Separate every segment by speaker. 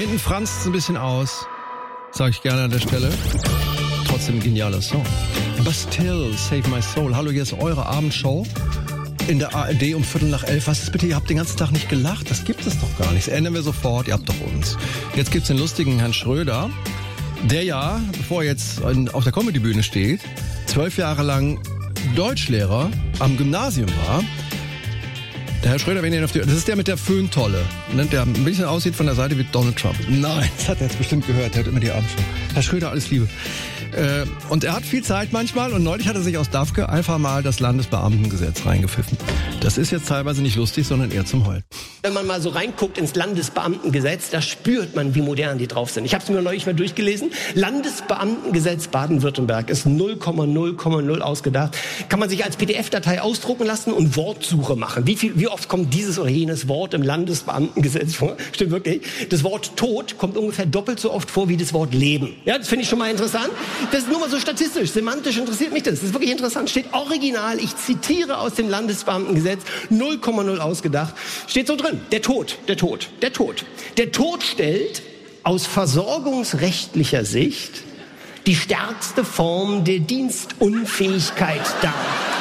Speaker 1: hinten franzt es ein bisschen aus. Sag ich gerne an der Stelle. Trotzdem ein genialer Song. Bastille, Save My Soul. Hallo, hier ist eure Abendshow in der ARD um 11:15. Was ist bitte, ihr habt den ganzen Tag nicht gelacht? Das gibt es doch gar nicht. Das ändern wir sofort, ihr habt doch uns. Jetzt gibt's den lustigen Herrn Schröder, der ja, bevor er jetzt auf der Comedy-Bühne steht, 12 Jahre lang Deutschlehrer am Gymnasium war. Der Herr Schröder, wenn ihr das ist der mit der Föhntolle, der ein bisschen aussieht von der Seite wie Donald Trump. Nein, das hat er jetzt bestimmt gehört, der hat immer die Abendshow. Herr Schröder, alles Liebe. Und er hat viel Zeit manchmal und neulich hat er sich aus Dafke einfach mal das Landesbeamtengesetz reingepfiffen. Das ist jetzt teilweise nicht lustig, sondern eher zum Heulen.
Speaker 2: Wenn man mal so reinguckt ins Landesbeamtengesetz, da spürt man, wie modern die drauf sind. Ich habe es mir neulich mal durchgelesen. Landesbeamtengesetz Baden-Württemberg ist 0,0,0 ausgedacht. Kann man sich als PDF-Datei ausdrucken lassen und Wortsuche machen. Wie oft kommt dieses oder jenes Wort im Landesbeamtengesetz vor? Stimmt wirklich. Das Wort Tod kommt ungefähr doppelt so oft vor wie das Wort Leben. Ja, das finde ich schon mal interessant. Das ist nur mal so statistisch, semantisch interessiert mich das. Das ist wirklich interessant. Steht original, ich zitiere aus dem Landesbeamtengesetz, 0,0 ausgedacht. Steht so drin. Der Tod. Der Tod stellt aus versorgungsrechtlicher Sicht die stärkste Form der Dienstunfähigkeit dar.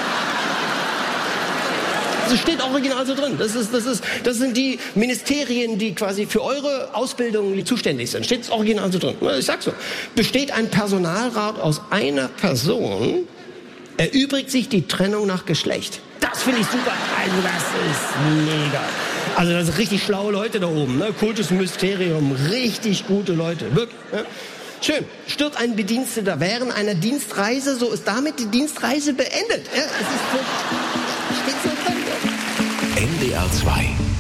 Speaker 2: Das steht original so drin. Das sind die Ministerien, die quasi für eure Ausbildung zuständig sind. Steht original so drin. Ich sag so. Besteht ein Personalrat aus einer Person, erübrigt sich die Trennung nach Geschlecht. Das finde ich super. Also das ist mega. Also das sind richtig schlaue Leute da oben. Ne? Kultusministerium, richtig gute Leute. Wirklich. Ne? Schön. Stirbt ein Bediensteter während einer Dienstreise, so ist damit die Dienstreise beendet. Ja, es ist so, steht so drin.
Speaker 3: NDR 2